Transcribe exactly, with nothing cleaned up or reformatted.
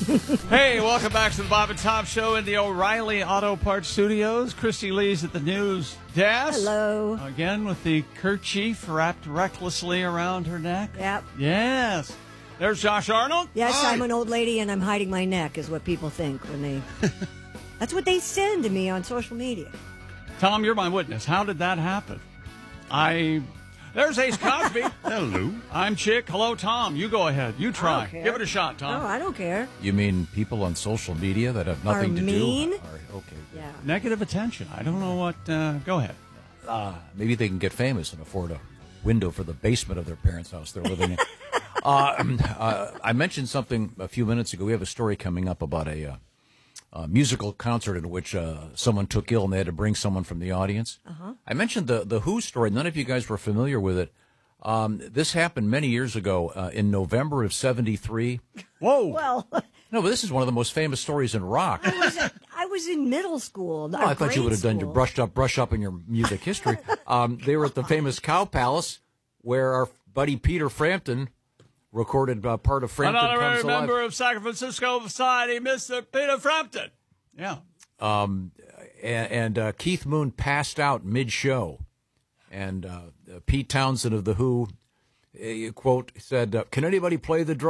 Hey, welcome back to the Bob and Tom Show in the O'Reilly Auto Parts Studios. Christy Lee's at the news desk. Hello. Again with the kerchief wrapped recklessly around her neck. Yep. Yes. There's Josh Arnold. Yes, Hi. I'm an old lady and I'm hiding my neck is what people think when they... That's what they send to me on social media. Tom, you're my witness. How did that happen? I... There's Ace Cosby. Hello. I'm Chick. Hello, Tom. You go ahead. You try. care. Give it a shot, Tom. No, I don't care. You mean people on social media that have nothing Are to mean? do? Are, okay. Yeah. Negative attention. I don't know what... Uh, go ahead. Uh, maybe they can get famous and afford a window for the basement of their parents' house they're living in. uh, uh, I mentioned something a few minutes ago. We have a story coming up about a, uh, a musical concert in which uh, someone took ill and they had to bring someone from the audience. Uh-huh. I mentioned the, the Who story. None of you guys were familiar with it. Um, this happened many years ago uh, in November of seventy-three. Whoa. Well, No, but this is one of the most famous stories in rock. I was, a, I was in middle school. Oh, I thought you would have done your school. brushed up, brush up in your music history. um, they were at the famous Cow Palace, where our buddy Peter Frampton recorded uh, part of Frampton Another Comes member Alive. of San Francisco Society, Mister Peter Frampton. Yeah. Um, and and uh, Keith Moon passed out mid-show, and uh, Pete Townsend of the Who, uh, quote, said, uh, "Can anybody play the drum?"